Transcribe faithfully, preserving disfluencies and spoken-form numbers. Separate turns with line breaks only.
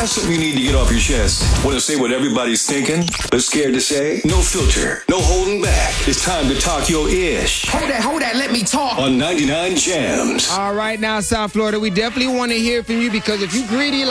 Got something you need to get off your chest? Want to say what everybody's thinking, but scared to say? No filter, no holding back. It's time to talk your ish.
Hold that, hold that, let me talk.
On ninety-nine Jams.
All right, now, South Florida, we definitely want to hear from you because if you greedy like